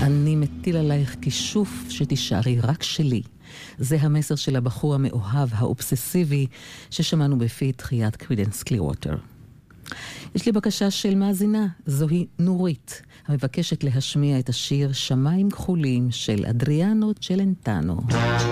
אני מטיל עלייך כישוף שתישארי רק שלי. זה המסר של הבחור המאוהב, האובססיבי, ששמענו בפי תחיית קרידנס קלירווטר. יש לי בקשה של מאזינה, זוהי נורית, המבקשת להשמיע את השיר שמיים כחולים של אדריאנו צ'לנטנו.